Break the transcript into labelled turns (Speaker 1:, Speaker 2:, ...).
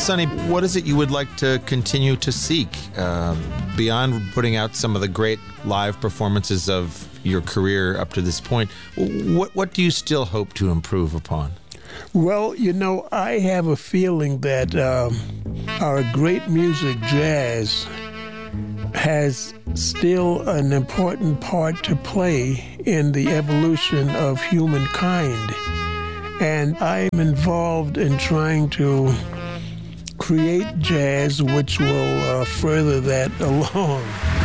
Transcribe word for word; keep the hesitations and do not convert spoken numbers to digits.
Speaker 1: Sonny, what is it you would like to continue to seek um, beyond putting out some of the great live performances of your career up to this point? What what do you still hope to improve upon?
Speaker 2: Well, you know, I have a feeling that um, our great music, jazz, has still an important part to play in the evolution of humankind. And I'm involved in trying to create jazz which will uh, further that along.